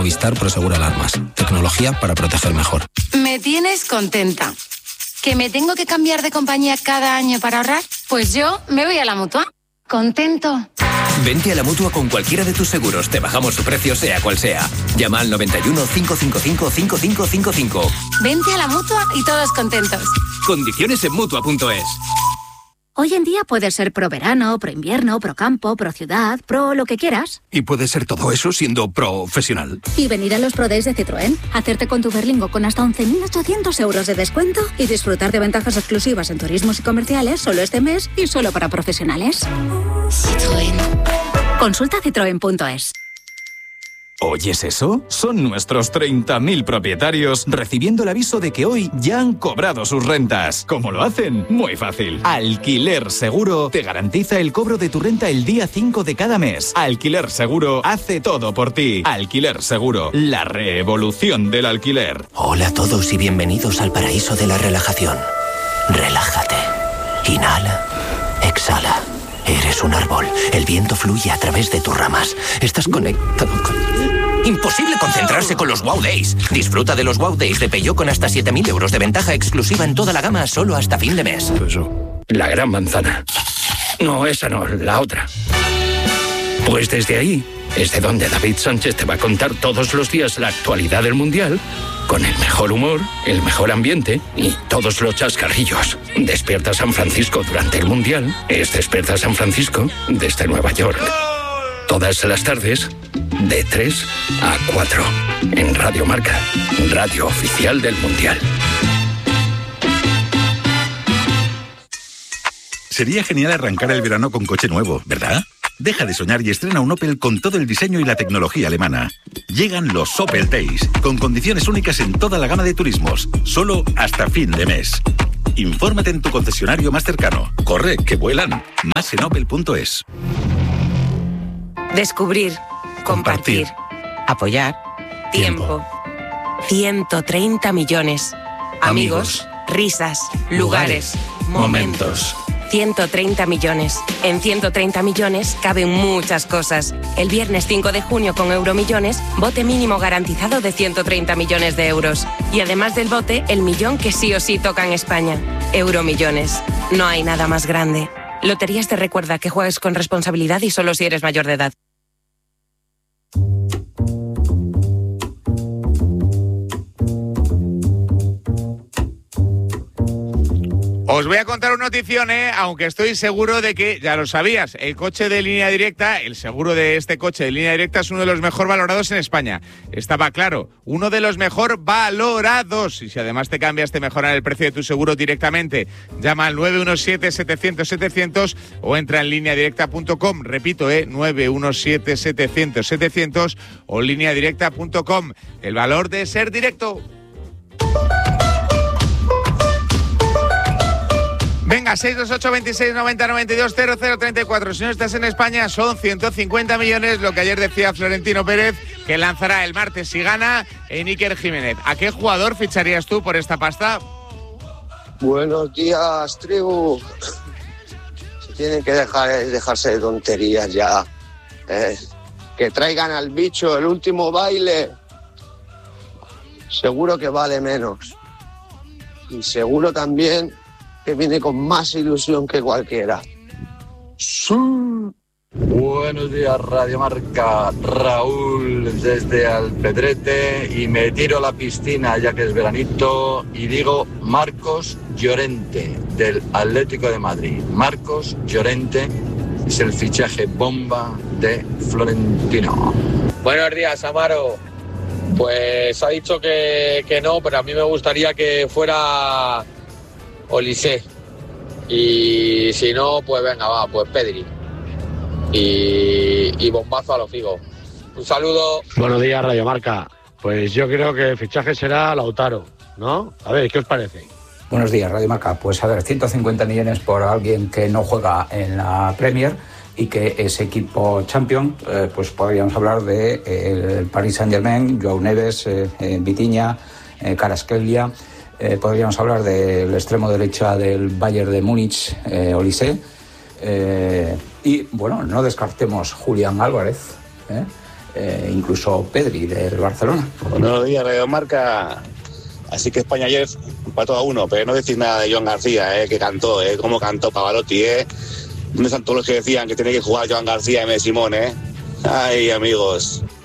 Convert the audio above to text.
Movistar Prosegur Alarmas. Tecnología para proteger mejor. Me tienes contenta. ¿Que me tengo que cambiar de compañía cada año para ahorrar? Pues yo me voy a la Mutua. Contento. Vente a la Mutua con cualquiera de tus seguros. Te bajamos su precio sea cual sea. Llama al 91 555 5555. Vente a la Mutua y todos contentos. Condiciones en Mutua.es. Hoy en día puedes ser pro verano, pro invierno, pro campo, pro ciudad, pro lo que quieras. Y puedes ser todo eso siendo profesional. Y venir a los Pro Days de Citroën, hacerte con tu Berlingo con hasta 11.800 euros de descuento y disfrutar de ventajas exclusivas en turismos y comerciales solo este mes y solo para profesionales. Citroën. Consulta citroen.es. ¿Oyes eso? Son nuestros 30.000 propietarios recibiendo el aviso de que hoy ya han cobrado sus rentas. ¿Cómo lo hacen? Muy fácil. Alquiler Seguro te garantiza el cobro de tu renta el día 5 de cada mes. Alquiler Seguro hace todo por ti. Alquiler Seguro, la revolución del alquiler. Hola a todos y bienvenidos al paraíso de la relajación. Relájate. Inhala. Exhala. Eres un árbol. El viento fluye a través de tus ramas. Estás conectado con... Imposible concentrarse con los Wow Days. Disfruta de los Wow Days de Peugeot con hasta 7.000 euros de ventaja exclusiva en toda la gama solo hasta fin de mes. La gran manzana. No, esa no, la otra. Pues desde ahí es de donde David Sánchez te va a contar todos los días la actualidad del Mundial, con el mejor humor, el mejor ambiente y todos los chascarrillos. Despierta San Francisco durante el Mundial es Despierta San Francisco desde Nueva York. Todas las tardes, de 3 a 4, en Radio Marca, radio oficial del Mundial. Sería genial arrancar el verano con coche nuevo, ¿verdad? Deja de soñar y estrena un Opel con todo el diseño y la tecnología alemana. Llegan los Opel Days, con condiciones únicas en toda la gama de turismos, solo hasta fin de mes. Infórmate en tu concesionario más cercano. Corre, que vuelan. Más en opel.es. Descubrir, compartir, apoyar, tiempo. 130 millones. Amigos, risas, lugares, momentos. 130 millones. En 130 millones caben muchas cosas. El viernes 5 de junio con Euromillones, bote mínimo garantizado de 130 millones de euros. Y además del bote, el millón que sí o sí toca en España. Euromillones. No hay nada más grande. Loterías te recuerda que juegues con responsabilidad y solo si eres mayor de edad. Os voy a contar una notición, aunque estoy seguro de que ya lo sabías. El coche de Línea Directa, el seguro de este coche de Línea Directa es uno de los mejor valorados en España. Estaba claro, uno de los mejor valorados. Y si además te cambias, te mejoran el precio de tu seguro directamente. Llama al 917-700-700 o entra en lineadirecta.com. Repito, 917-700-700 o lineadirecta.com. El valor de ser directo. Venga, 628 26 90 92 0034. Si no estás en España, son 150 millones, lo que ayer decía Florentino Pérez, que lanzará el martes si gana en Iker Jiménez. ¿A qué jugador ficharías tú por esta pasta? Buenos días, tribu. Se tienen que dejarse de tonterías ya. Que traigan al bicho el último baile. Seguro que vale menos. Y seguro también que viene con más ilusión que cualquiera. ¡Sí! Buenos días, Radio Marca. Raúl desde Alpedrete, y me tiro a la piscina ya que es veranito y digo Marcos Llorente del Atlético de Madrid. Marcos Llorente es el fichaje bomba de Florentino. Buenos días, Amaro. Pues ha dicho que no, pero a mí me gustaría que fuera Olise, y si no, pues venga, va, pues Pedri y bombazo a los Figo. Un saludo. Buenos días, Radio Marca. Pues yo creo que el fichaje será Lautaro, ¿no? A ver, ¿qué os parece? Buenos días, Radio Marca. Pues a ver, 150 millones por alguien que no juega en la Premier y que es equipo champion, pues podríamos hablar de el Paris Saint-Germain, Joao Neves, Vitinha, Kvaratskhelia. Podríamos hablar del extremo derecha del Bayern de Múnich, Olise. Y bueno, no descartemos Julián Álvarez, incluso Pedri del Barcelona. Buenos días, Radio Marca. Así que España ayer empató a 1, pero no decir nada de Joan García, que cantó, cómo cantó Pavarotti, ¿Dónde están todos los que decían que tenía que jugar Joan García y Messi Simón, Ay, amigos.